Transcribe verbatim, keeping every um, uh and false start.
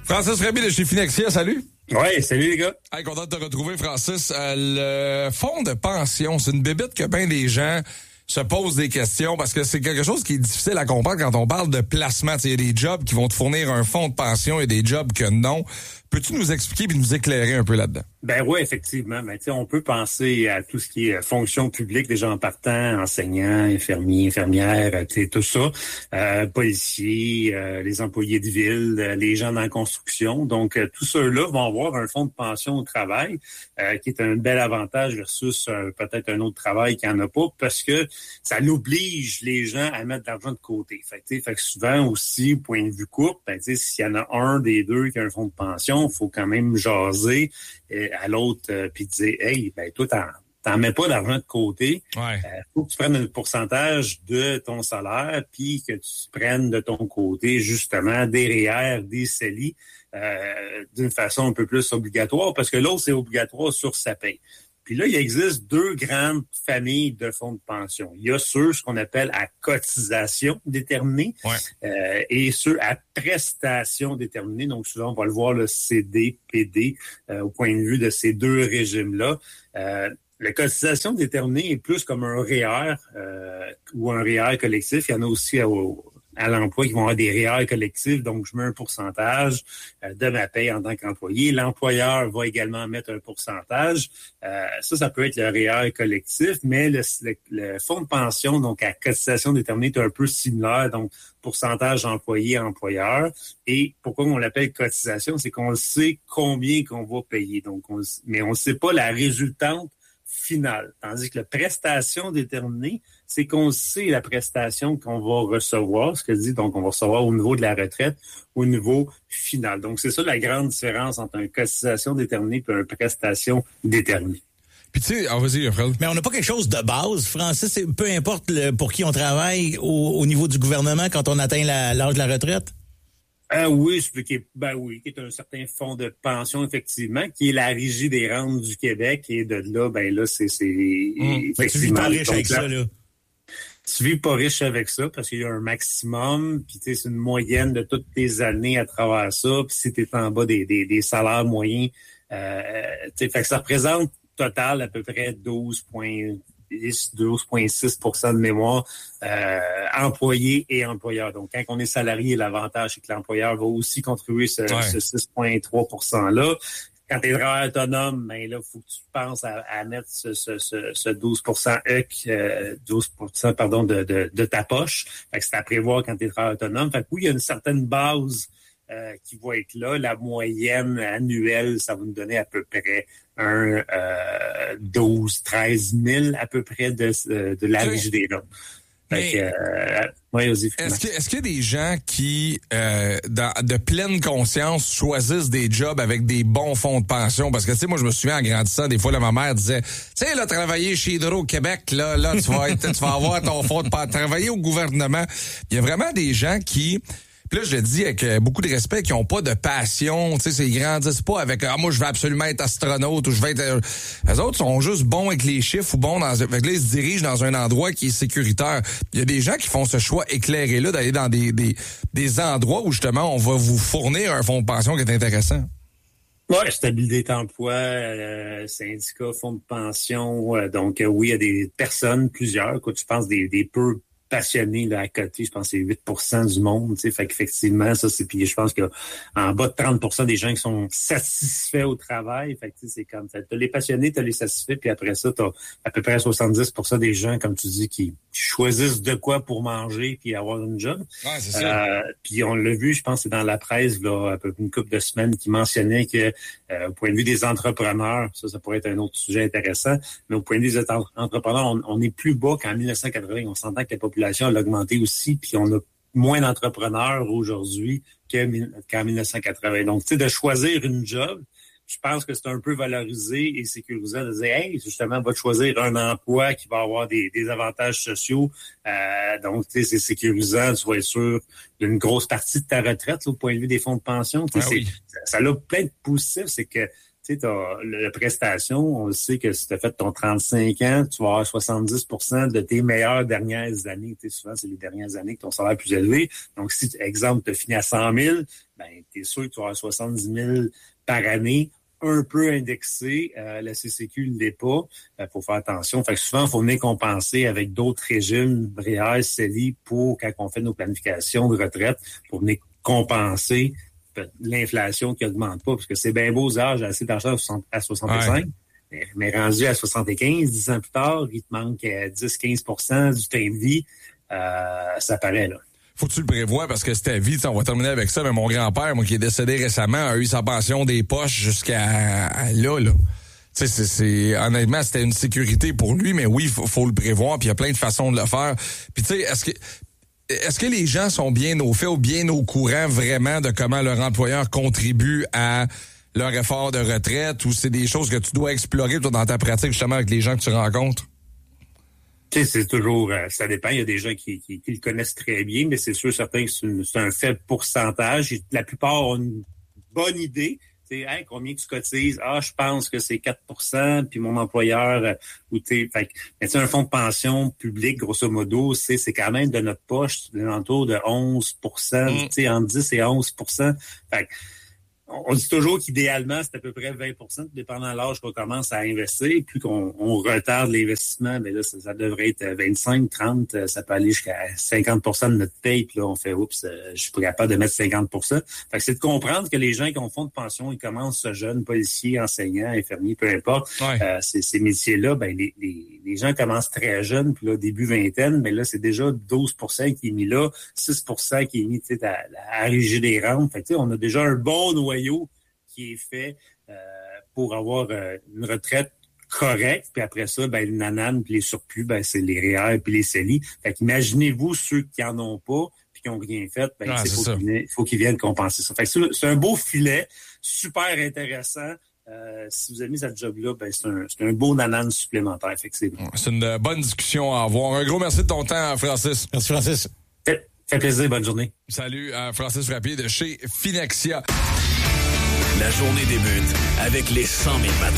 Francis Rémy de chez Finexia, salut. Oui, salut les gars. Hey, content de te retrouver, Francis. Euh, le fonds de pension, c'est une bébête que bien des gens se posent des questions parce que c'est quelque chose qui est difficile à comprendre quand on parle de placement. Il y a des jobs qui vont te fournir un fonds de pension et des jobs que non. Peux-tu nous expliquer et nous éclairer un peu là-dedans? Ben oui, effectivement. Ben, on peut penser à tout ce qui est fonction publique, déjà en partant, enseignants, infirmiers, infirmières, tout ça, euh, policiers, euh, les employés de ville, euh, les gens dans la construction. Donc, euh, tous ceux-là vont avoir un fonds de pension au travail, euh, qui est un bel avantage versus euh, peut-être un autre travail qui en a pas, parce que ça l'oblige les gens à mettre de l'argent de côté. Fait que, fait que souvent aussi, point de vue court, ben, s'il y en a un des deux qui a un fonds de pension, faut quand même jaser euh, à l'autre euh, puis dire hey, ben toi t'en t'en mets pas d'argent de côté. Ouais. Euh, faut que tu prennes un pourcentage de ton salaire puis que tu prennes de ton côté justement des R E E R, des C E L I euh, d'une façon un peu plus obligatoire parce que l'autre c'est obligatoire sur sa paye. Puis là, il existe deux grandes familles de fonds de pension. Il y a ceux, ce qu'on appelle à cotisation déterminée, ouais. euh, et ceux à prestation déterminée. Donc, souvent, on va le voir, le C D, P D, euh, au point de vue de ces deux régimes-là. Euh, la cotisation déterminée est plus comme un R E E R euh, ou un R E E R collectif. Il y en a aussi au à l'emploi qui vont avoir des R E E R collectifs, donc je mets un pourcentage euh, de ma paye en tant qu'employé. L'employeur va également mettre un pourcentage. Euh, ça, ça peut être le R E E R collectif, mais le, le, le fonds de pension, donc à cotisation déterminée, est un peu similaire, donc pourcentage employé-employeur. Et pourquoi on l'appelle cotisation, c'est qu'on sait combien qu'on va payer, donc on, mais on ne sait pas la résultante finale. Tandis que la prestation déterminée, c'est qu'on sait la prestation qu'on va recevoir, ce que je dis, donc on va recevoir au niveau de la retraite, au niveau final. Donc, c'est ça la grande différence entre une cotisation déterminée et une prestation déterminée. Puis tu sais, ah, vas-y, Fred. Mais on n'a pas quelque chose de base, Francis, c'est, peu importe le, pour qui on travaille au, au niveau du gouvernement quand on atteint la, l'âge de la retraite? Ah oui, c'est qui est, ben oui, qui est un certain fonds de pension, effectivement, qui est la Régie des rentes du Québec, et de là, ben là, c'est, c'est mmh. effectivement. Tu vis pas riche avec ça, là. Tu vis pas riche avec ça, parce qu'il y a un maximum, puis tu sais, c'est une moyenne de toutes tes années à travers ça, puis si t'es en bas des, des, des salaires moyens, euh, tu sais, fait que ça représente total à peu près douze virgule douze virgule six pour cent de mémoire euh, employés et employeurs. Donc, quand on est salarié, l'avantage, c'est que l'employeur va aussi contribuer ce, ouais. ce six virgule trois pour cent-là. Quand tu es travailleur autonome, ben là, il faut que tu penses à, à mettre ce, ce, ce, ce douze pour cent E C, euh, douze pour cent pardon, de, de, de ta poche. Fait que c'est à prévoir quand tu es travailleur autonome. Fait que oui, il y a une certaine base Euh, qui va être là. La moyenne annuelle, ça va nous donner à peu près un euh, douze, treize mille à peu près de, de la Régie des rentes. Fait que, euh, ouais, vas-y, est-ce que, est-ce qu'il y a des gens qui, euh, dans, de pleine conscience, choisissent des jobs avec des bons fonds de pension? Parce que, tu sais, moi, je me souviens, en grandissant, des fois, là, ma mère disait, tu sais, là, travailler chez Hydro-Québec, là, là, tu vas être, tu vas avoir ton fonds de pension. Travailler au gouvernement. Il y a vraiment des gens qui, puis là, je le dis avec beaucoup de respect, qui ont pas de passion, tu sais, ils grandissent pas avec ah moi je veux absolument être astronaute ou je vais être euh, les autres sont juste bons avec les chiffres ou bons dans fait que là ils se dirigent dans un endroit qui est sécuritaire. Il y a des gens qui font ce choix éclairé là d'aller dans des des des endroits où justement on va vous fournir un fonds de pension qui est intéressant. Ouais, stabilité d'emploi, euh, syndicat, fonds de pension, euh, donc euh, oui, il y a des personnes, plusieurs, quoi, tu penses des des peu passionnés là à côté, je pense que c'est huit pour cent du monde, tu sais, fait qu'effectivement ça c'est puis je pense qu'il y a en bas de trente pour cent des gens qui sont satisfaits au travail, fait que tu sais c'est comme t'as les passionnés, t'as les satisfaits, puis après ça t'as à peu près soixante-dix pour cent des gens comme tu dis qui, qui choisissent de quoi pour manger puis avoir une job. Ouais, c'est ça. Euh, puis on l'a vu, je pense c'est dans la presse là à peu près une couple de semaines qui mentionnait que euh, au point de vue des entrepreneurs, ça ça pourrait être un autre sujet intéressant, mais au point de vue des entrepreneurs, on, on est plus bas qu'en dix-neuf cent quatre-vingts, on s'entend que la population a augmenté aussi, puis on a moins d'entrepreneurs aujourd'hui que, qu'en dix-neuf cent quatre-vingts. Donc, tu sais, de choisir une job, je pense que c'est un peu valorisé et sécurisant de dire, hey, justement, va te choisir un emploi qui va avoir des, des avantages sociaux. Euh, donc, tu sais, c'est sécurisant, tu vas être sûr d'une grosse partie de ta retraite, là, au point de vue des fonds de pension. Tu sais, ah, oui. Ça a plein de positifs, c'est que Tu sais, t'as la prestation, on le sait que si tu as fait ton trente-cinq ans, tu vas avoir soixante-dix pour cent de tes meilleures dernières années. Tu sais, souvent, c'est les dernières années que ton salaire est plus élevé. Donc, si, exemple, tu as fini à cent mille, ben, tu es sûr que tu vas avoir soixante-dix mille par année, un peu indexé. Euh, la C C Q ne l'est pas. Il euh, faut faire attention. Fait que souvent, il faut venir compenser avec d'autres régimes, R E E R, C E L I, pour, quand on fait nos planifications de retraite, pour venir compenser l'inflation qui augmente pas, parce que c'est bien beau, âge assez d'argent à soixante-cinq, ouais. mais, mais rendu à soixante-quinze, dix ans plus tard, il te manque dix à quinze pour cent du train de vie, euh, ça paraît, là. Faut que tu le prévois parce que c'est ta vie. On va terminer avec ça, mais mon grand-père, moi, qui est décédé récemment, a eu sa pension des poches jusqu'à à là, là. Tu sais, c'est, c'est, honnêtement, c'était une sécurité pour lui, mais oui, faut, faut le prévoir, puis il y a plein de façons de le faire. Puis tu sais, est-ce que Est-ce que les gens sont bien au fait ou bien au courant vraiment de comment leur employeur contribue à leur effort de retraite, ou c'est des choses que tu dois explorer toi, dans ta pratique justement avec les gens que tu rencontres? Tu sais, c'est toujours, euh, ça dépend. Il y a des gens qui, qui, qui le connaissent très bien, mais c'est sûr certain que c'est, une, c'est un faible pourcentage. Et la plupart ont une bonne idée. Tu sais, hey, combien tu cotises? Ah, je pense que c'est quatre pour cent, puis mon employeur, euh, ou tu sais, mais tu un fonds de pension public, grosso modo, c'est, c'est quand même de notre poche, de l'entour de onze pour cent, mm. tu sais, entre dix et onze pour cent. Fait on dit toujours qu'idéalement, c'est à peu près vingt pour cent, dépendant de l'âge qu'on commence à investir. Plus qu'on on retarde l'investissement, mais là, ça, ça devrait être vingt-cinq, trente, ça peut aller jusqu'à cinquante pour cent de notre paye. Puis là, on fait, oups, je suis pas capable de mettre cinquante pour cent. Fait que c'est de comprendre que les gens qui ont fonds de pension, ils commencent jeunes, policiers, enseignants, infirmiers, peu importe. Ouais. Euh, ces, ces métiers-là, ben les, les, les gens commencent très jeunes, puis là, début vingtaine, mais là, c'est déjà douze pour cent qui est mis là, six pour cent qui est mis, tu sais, à, à alléger des rentes. Fait que, tu sais, on a déjà un bon noyau qui est fait euh, pour avoir euh, une retraite correcte, puis après ça, ben le nanane puis les surplus, ben c'est les R E E R puis les C E L I. Fait qu'imaginez-vous ceux qui en ont pas puis qui ont rien fait, ben ah, il faut, qu'ils, faut qu'ils viennent compenser ça. Fait que c'est, c'est un beau filet, super intéressant. Euh, si vous avez mis cette job-là, ben c'est un, c'est un beau nanane supplémentaire. Fait que c'est, c'est une bonne discussion à avoir. Un gros merci de ton temps, Francis. Merci, Francis. Fait, fait plaisir, bonne journée. Salut, euh, Francis Frappier de chez Finexia. La journée débute avec les cent mille matins.